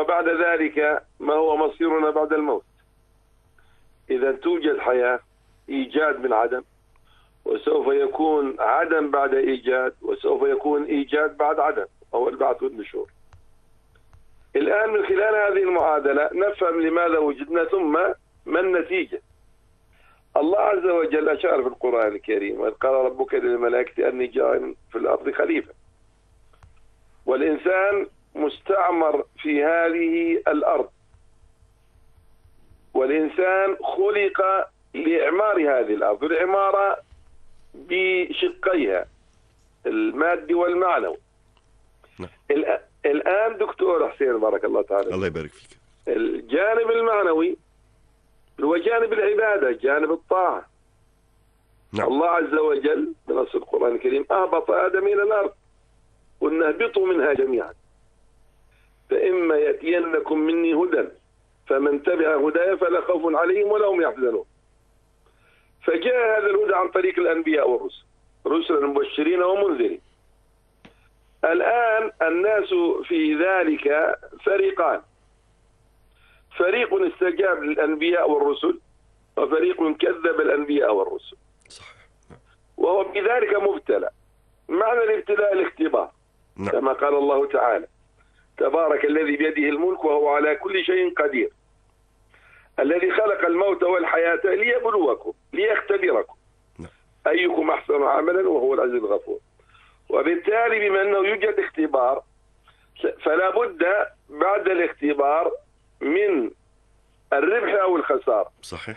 ثم بعد ذلك ما هو مصيرنا بعد الموت. إذا توجد حياة، إيجاد من عدم، وسوف يكون عدم بعد إيجاد، وسوف يكون إيجاد بعد عدم، أو البعث والنشور. الآن من خلال هذه المعادلة نفهم لماذا وجدنا ثم ما النتيجة. الله عز وجل أشار في القرآن الكريم: وإذ قال ربك للملائكة أني جاعل في الأرض خليفة. والإنسان مستعمر في هذه الأرض، والإنسان خلق لإعمار هذه الأرض، والعمارة بشقيها المادي والمعنوي. الآن دكتور حسين بارك الله تعالى، الله يبارك فيك، الجانب المعنوي هو جانب العبادة، جانب الطاعة. نعم. الله عز وجل بنص القرآن الكريم أهبط آدم إلى الأرض قلنا اهبطوا منها جميعا، فإما يأتينكم مني هدى فمن تبع هدايا فلا خوف عليهم ولا هم يحزنون. فجاء هذا الهدى عن طريق الأنبياء والرسل، رسلا مبشرين ومنذرين. الآن الناس في ذلك فريقان: فريق استجاب للأنبياء والرسل، وفريق كذب الأنبياء والرسل. صحيح. وهو بذلك مبتلى. معنى الابتلاء الاختبار. نعم. كما قال الله تعالى: تبارك الذي بيده الملك وهو على كل شيء قدير، الذي خلق الموت والحياة ليبلوكم ليختبركم أيكم أحسن عملا وهو العزيز الغفور. وبالتالي بما أنه يوجد اختبار، فلا بد بعد الاختبار من الربح أو الخسارة. صحيح.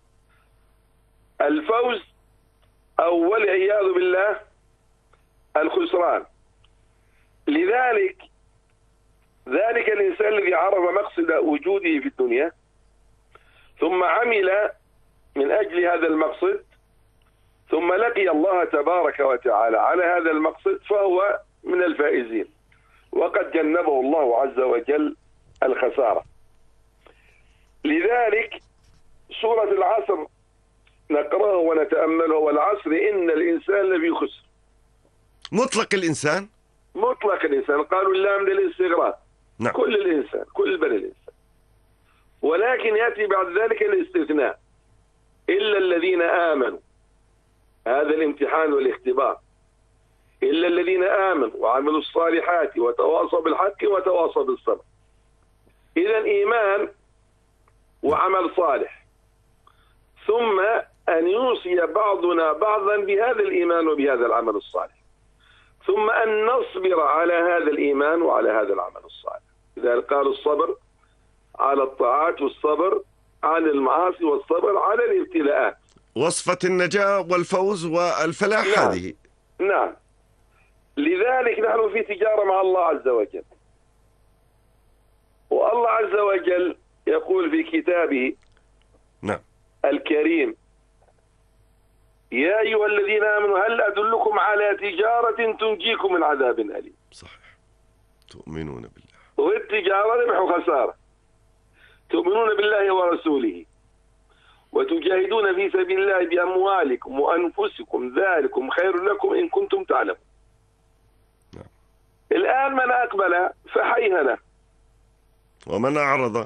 الفوز أو والعياذ بالله الخسران. لذلك الإنسان الذي عرف مقصد وجوده في الدنيا ثم عمل من أجل هذا المقصد ثم لقي الله تبارك وتعالى على هذا المقصد فهو من الفائزين، وقد جنبه الله عز وجل الخسارة. لذلك سورة العصر نقرأه ونتأمله: والعصر إن الإنسان لفي خسر. مطلق الإنسان؟ مطلق الإنسان، قالوا اللام للاستغراق. نعم. كل الإنسان، كل بني الإنسان. ولكن يأتي بعد ذلك الاستثناء: إلا الذين آمنوا. هذا الامتحان والاختبار. إلا الذين آمنوا وعملوا الصالحات وتواصوا بالحق وتواصوا بالصبر. إذا إيمان وعمل صالح، ثم أن يوصي بعضنا بعضا بهذا الإيمان وبهذا العمل الصالح، ثم أن نصبر على هذا الإيمان وعلى هذا العمل الصالح. إذا قال الصبر على الطاعات، والصبر عن المعاصي، والصبر على الابتلاءات. وصفة النجاة والفوز والفلاح. نعم. هذه. نعم. لذلك نحن في تجارة مع الله عز وجل، والله عز وجل يقول في كتابه نعم الكريم: يا أيها الذين آمنوا هل أدلكم على تجارة تنجيكم من عذاب أليم. صحيح. تؤمنون بالله. والتجارة ربح وخسارة. تؤمنون بالله ورسوله وتجاهدون في سبيل الله بأموالكم وأنفسكم ذلكم خير لكم إن كنتم تعلمون. نعم. الآن من أقبل فحيهنا، ومن أعرض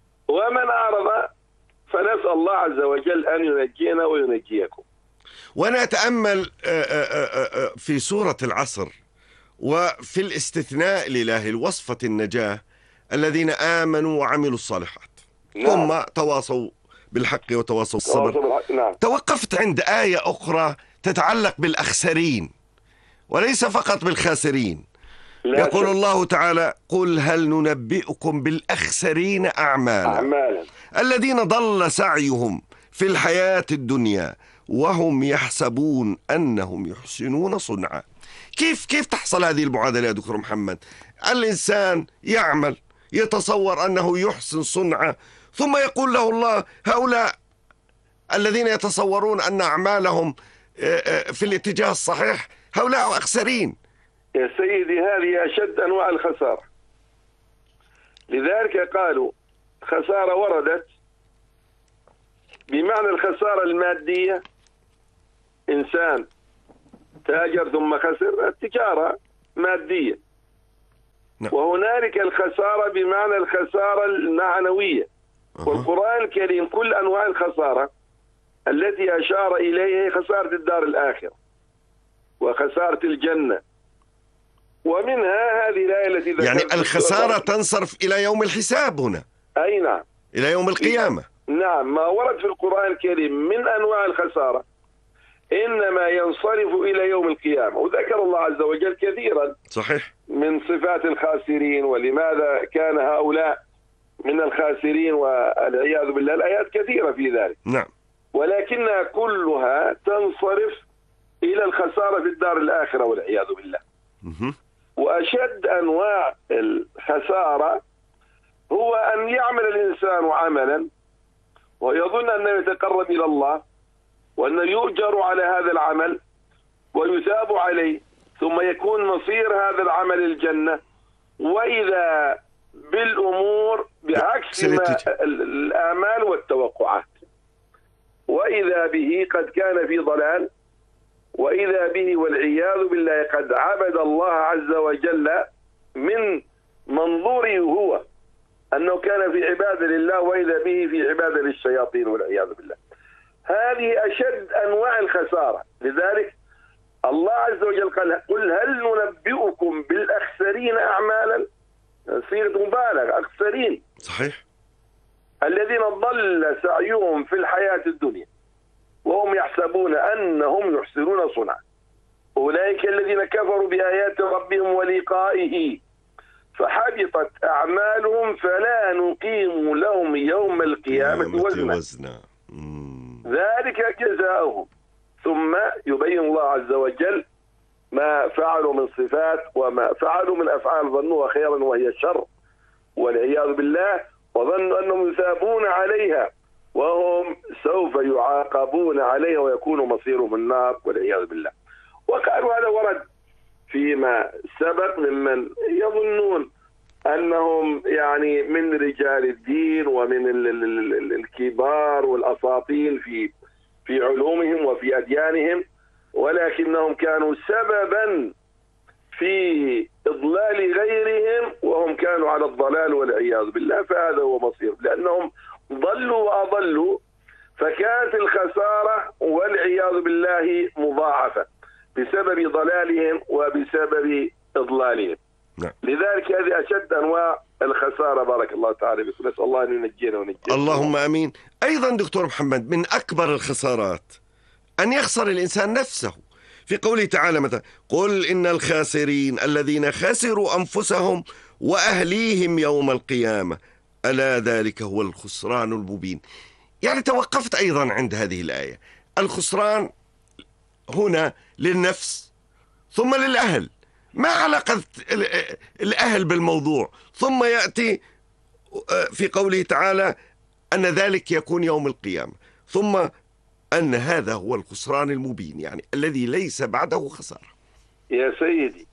فنسأل الله عز وجل أن ينجينا وينجيكم. وأنا أتأمل في سورة العصر وفي الاستثناء الإلهي الوصفة النجاة: الذين آمنوا وعملوا الصالحات. نعم. ثم تواصوا بالحق وتواصوا بالصبر. نعم. توقفت عند آية أخرى تتعلق بالأخسرين وليس فقط بالخاسرين. يقول الله تعالى: قل هل ننبئكم بالأخسرين أعمالا الذين ضل سعيهم في الحياة الدنيا وهم يحسبون أنهم يحسنون صنعا. كيف تحصل هذه المعادلة يا دكتور محمد؟ الإنسان يعمل يتصور أنه يحسن صنعا، ثم يقول له الله: هؤلاء الذين يتصورون أن أعمالهم في الاتجاه الصحيح هؤلاء أخسرين. يا سيدي هذه أشد أنواع الخسارة. لذلك قالوا خسارة وردت بمعنى الخسارة المادية، إنسان تاجر ثم خسر، التجارة مادية. وهنالك الخسارة بمعنى الخسارة المعنوية. والقرآن الكريم كل أنواع الخسارة التي أشار إليها خسارة الدار الآخرة وخسارة الجنة، ومنها هذه الآية التي ذكرت. يعني الخسارة تنصرف إلى يوم الحساب هنا. أي نعم، إلى يوم القيامة. نعم، ما ورد في القرآن الكريم من أنواع الخسارة إنما ينصرف إلى يوم القيامة، وذكر الله عز وجل كثيرا صحيح من صفات الخاسرين ولماذا كان هؤلاء من الخاسرين والعياذ بالله. الآيات كثيرة في ذلك. نعم. ولكنها كلها تنصرف إلى الخسارة في الدار الآخرة والعياذ بالله. وأشد أنواع الخسارة هو أن يعمل الإنسان عملا ويظن أنه يتقرب إلى الله وأنه يؤجر على هذا العمل ويثاب عليه، ثم يكون مصير هذا العمل الجنة، وإذا بالأمور بعكس ما الآمال والتوقعات، وإذا به قد كان في ضلال، وإذا به والعياذ بالله قد عبد الله عز وجل من منظوره هو أنه كان في عبادة لله، وإذا به في عبادة للشياطين والعياذ بالله. هذه أشد أنواع الخسارة. لذلك الله عز وجل قل هل ننبئكم بالأخسرين أعمالا، صيغة مبالغة، أخسرين. صحيح. الذين ضل سعيهم في الحياة الدنيا وهم يحسبون أنهم يحسنون صنعا، أولئك الذين كفروا بآيات ربهم ولقائه فحبطت أعمالهم فلا نقيم لهم يوم القيامة وزنا ذلك جزاؤهم. ثم يبين الله عز وجل ما فعلوا من صفات وما فعلوا من أفعال ظنوها خيرا وهي شر والعياذ بالله، وظنوا أنهم يثابون عليها وهم سوف يعاقبون عليها ويكون مصيرهم النار والعياذ بالله. وقالوا هذا ورد فيما سبق ممن يظنون أنهم يعني من رجال الدين ومن الكبار والأساطين في علومهم وفي أديانهم، ولكنهم كانوا سببا في إضلال غيرهم وهم كانوا على الضلال والعياذ بالله. فهذا هو مصير، لأنهم ضلوا وأضلوا، فكانت الخسارة والعياذ بالله مضاعفة بسبب ضلالهم وبسبب إضلالهم. نعم. لذلك هذه أشد أنواع الخسارة. بارك الله تعالى بكم، نسأل الله أن ينجينا ونجينا. اللهم آمين. أيضا دكتور محمد، من أكبر الخسارات أن يخسر الإنسان نفسه، في قوله تعالى مثلا قل إن الخاسرين الذين خسروا أنفسهم وأهليهم يوم القيامة ألا ذلك هو الخسران المبين. يعني توقفت أيضا عند هذه الآية. الخسران هنا للنفس ثم للأهل، ما علاقة الأهل بالموضوع؟ ثم يأتي في قوله تعالى أن ذلك يكون يوم القيامة، ثم أن هذا هو الخسران المبين، يعني الذي ليس بعده خسارة. يا سيدي،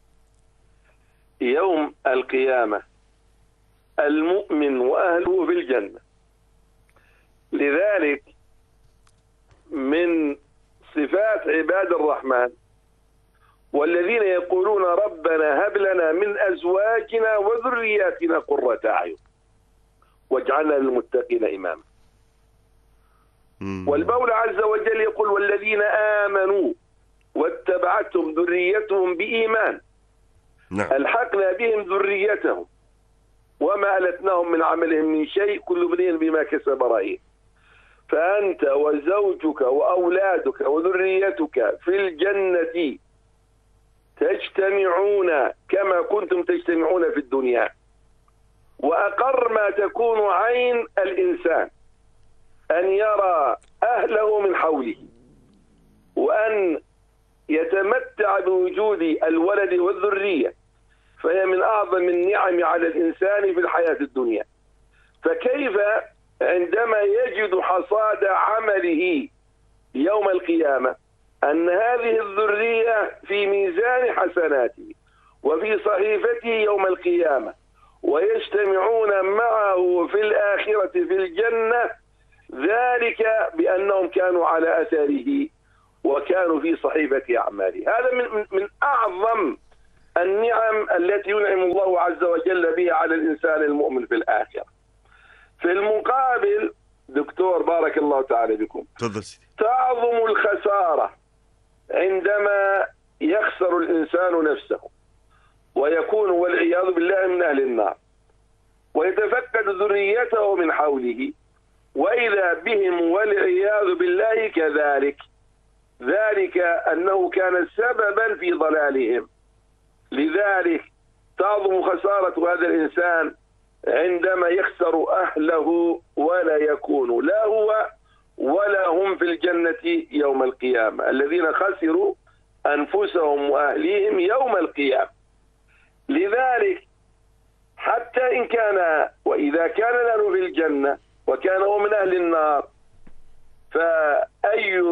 يوم القيامة المؤمن وأهله في الجنة. لذلك من صفات عباد الرحمن والذين يقولون ربنا هب لنا من أزواجنا وذرياتنا قرة أعين واجعلنا للمتقين إماما. والمولى عز وجل يقول والذين آمنوا واتبعتهم ذريتهم بإيمان ألحقنا بهم ذريتهم وما ألتناهم من عملهم من شيء كل امرئ بما كسب رهين. فأنت وزوجك وأولادك وذريتك في الجنة تجتمعون كما كنتم تجتمعون في الدنيا، وأقر ما تكون عين الإنسان أن يرى أهله من حوله وأن يتمتع بوجود الولد والذرية، فهي من أعظم النعم على الإنسان في الحياة الدنيا. فكيف عندما يجد حصاد عمله يوم القيامة أن هذه الذرية في ميزان حسناته وفي صحيفته يوم القيامة ويجتمعون معه في الآخرة في الجنة، ذلك بأنهم كانوا على أثره وكانوا في صحيفة أعماله. هذا من أعظم النعم التي ينعم الله عز وجل بها على الإنسان المؤمن في الآخرة. في المقابل دكتور بارك الله تعالى بكم، تعظم الخسارة عندما يخسر الإنسان نفسه ويكون والعياذ بالله من أهل النار، ويتفقد ذريته من حوله وإذا بهم والعياذ بالله كذلك، ذلك أنه كان سببا في ضلالهم. لذلك تعظم خسارة هذا الإنسان عندما يخسر أهله ولا يكون لا هو ولا هم في الجنة يوم القيامة، الذين خسروا أنفسهم وأهليهم يوم القيامة. لذلك حتى إن كان وإذا كان له في الجنة وكان هو من أهل النار، فأي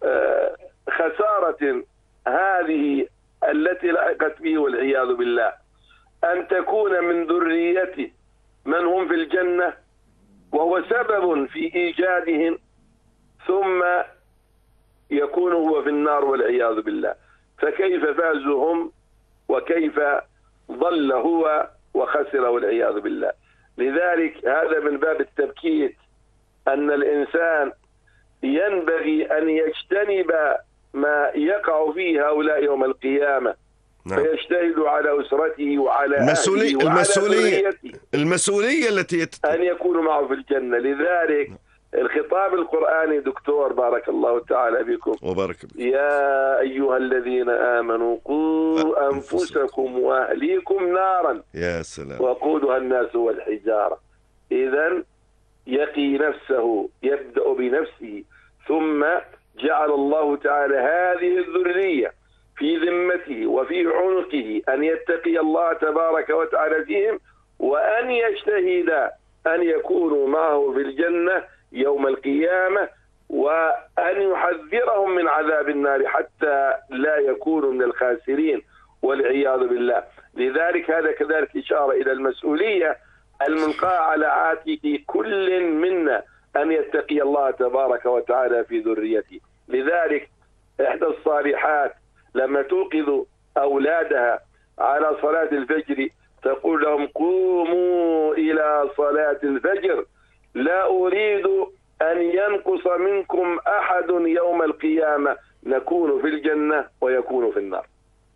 خسارة هذه التي لحقت به والعياذ بالله، أن تكون من ذريته من هم في الجنة وهو سبب في إيجادهم، ثم يكون هو في النار والعياذ بالله. فكيف فازوا هم وكيف ضل هو وخسر والعياذ بالله. لذلك هذا من باب التبكيت، أن الإنسان ينبغي أن يجتنب ما يقع فيه هؤلاء يوم القيامة. نعم. فيجتهد على أسرته وعلى أهله وعلى ذريته، المسؤولية التي أن يكونوا معه في الجنة. لذلك الخطاب القرآني دكتور بارك الله تعالى بكم وبارك يا أيها الذين آمنوا قوا أنفسكم وأهليكم نارا يا سلام وقودها الناس والحجارة. إذن يقي نفسه، يبدأ بنفسه، ثم جعل الله تعالى هذه الذرية في ذمته وفي عنقه أن يتقي الله تبارك وتعالى فيهم، وأن يجتهد أن يكونوا معه في الجنة يوم القيامة، وأن يحذرهم من عذاب النار حتى لا يكونوا من الخاسرين والعياذ بالله. لذلك هذا كذلك إشارة إلى المسؤولية الملقاة على عاتق كل منا أن يتقي الله تبارك وتعالى في ذريته. لذلك إحدى الصالحات لما توقظ أولادها على صلاة الفجر تقول لهم قوموا إلى صلاة الفجر لا أريد أن ينقص منكم أحد يوم القيامة، نكون في الجنة ويكون في النار.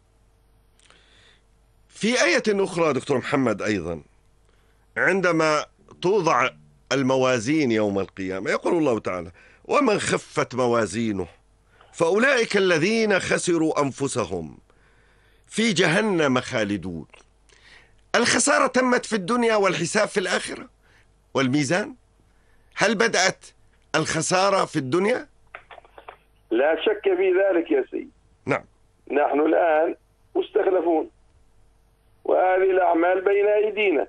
في آية أخرى دكتور محمد أيضا عندما توضع الموازين يوم القيامة يقول الله تعالى ومن خفت موازينه فأولئك الذين خسروا أنفسهم في جهنم خالدون. الخسارة تمت في الدنيا والحساب في الآخرة والميزان. هل بدأت الخسارة في الدنيا؟ لا شك في ذلك يا سيدي. نعم. نحن الآن مستخلفون وهذه الأعمال بين أيدينا.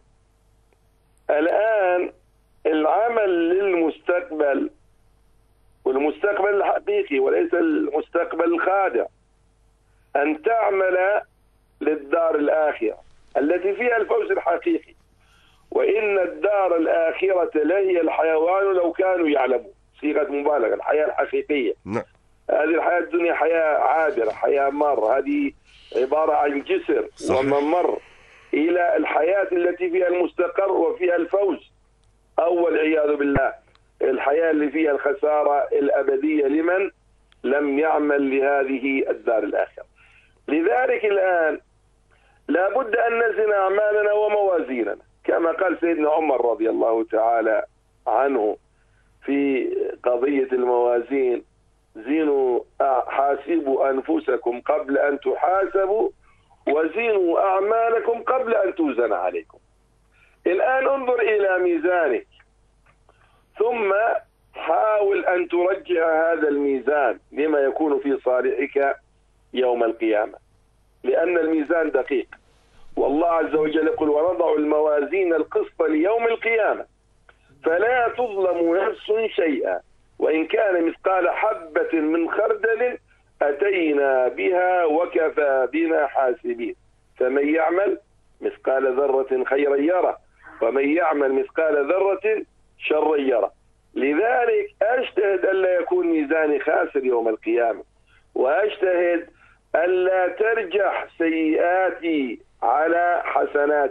الآن العمل للمستقبل، والمستقبل الحقيقي وليس المستقبل الخادع، أن تعمل للدار الآخرة التي فيها الفوز الحقيقي. وإن الدار الآخرة لهي الحيوان لو كانوا يعلمون، صيغة مبالغة، الحياة الحقيقية. نعم. هذه الحياة الدنيا حياة عابرة، حياة مر، هذه عبارة عن جسر وممر إلى الحياة التي فيها المستقر وفيها الفوز، أو والعياذ بالله الحياة اللي فيها الخسارة الأبدية لمن لم يعمل لهذه الدار الآخرة. لذلك الآن لابد أن نزن أعمالنا وموازيننا كما قال سيدنا عمر رضي الله تعالى عنه في قضية الموازين: زينوا حاسبوا أنفسكم قبل أن تحاسبوا وزينوا أعمالكم قبل أن توزن عليكم. الآن انظر إلى ميزانك ثم حاول أن ترجع هذا الميزان لما يكون في صالحك يوم القيامة، لأن الميزان دقيق. والله عز وجل يقول: ونضع الموازين القسط ليوم القيامة فلا تظلم نفس شيئا وإن كان مثقال حبة من خردل أتينا بها وكفى بنا حاسبين. فمن يعمل مثقال ذرة خيرا يره ومن يعمل مثقال ذرة شرا يره. لذلك أجتهد ألا يكون ميزاني خاسر يوم القيامة، وأجتهد ألا ترجح سيئاتي على حسناتي.